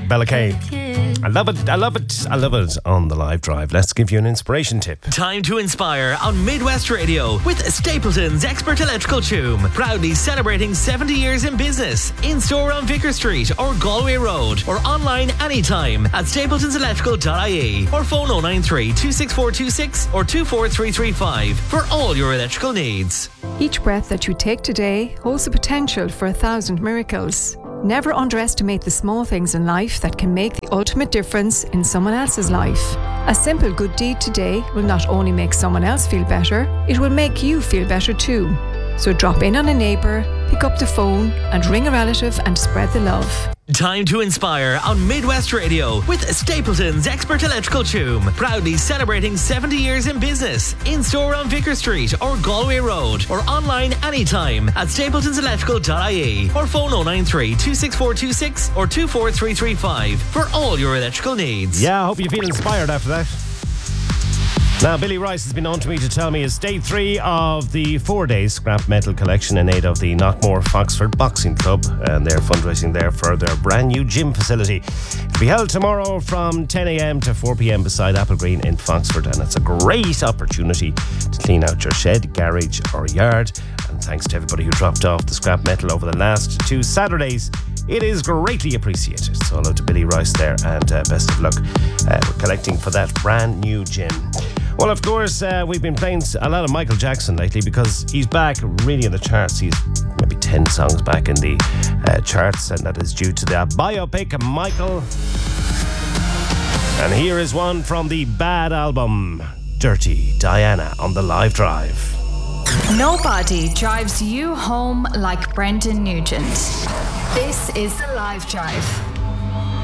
Bella Kay. I love it on the live drive. Let's give you an inspiration tip. Time to inspire on Midwest Radio with Stapleton's Expert Electrical Tomb. Proudly celebrating 70 years in business. In store on Vicar Street or Galway Road, or online anytime at stapletonselectrical.ie, or phone 093 26426 or 24335 for all your electrical needs. Each breath that you take today holds the potential for 1,000 miracles. Never underestimate the small things in life that can make the ultimate difference in someone else's life. A simple good deed today will not only make someone else feel better, it will make you feel better too. So drop in on a neighbour, pick up the phone and ring a relative and spread the love. Time to inspire on Midwest Radio with Stapleton's Expert Electrical Tomb. Proudly celebrating 70 years in business. In store on Vicar Street or Galway Road, or online anytime at stapletonselectrical.ie, or phone 093 26426 or 24335 for all your electrical needs. Yeah, I hope you feel inspired after that. Now, Billy Rice has been on to me to tell me it's day 3 of the 4-day scrap metal collection in aid of the Knockmore Foxford Boxing Club, and they're fundraising there for their brand new gym facility. It'll be held tomorrow from 10 a.m. to 4 p.m. beside Apple Green in Foxford, and it's a great opportunity to clean out your shed, garage or yard. And thanks to everybody who dropped off the scrap metal over the last 2 Saturdays. It is greatly appreciated. So hello to Billy Rice there, and best of luck. We're collecting for that brand new gym. Well, of course, we've been playing a lot of Michael Jackson lately because he's back really in the charts. He's maybe 10 songs back in the charts, and that is due to the biopic Michael. And here is one from the Bad album, Dirty Diana, on the live drive. Nobody drives you home like Brendan Nugent. This is the live drive.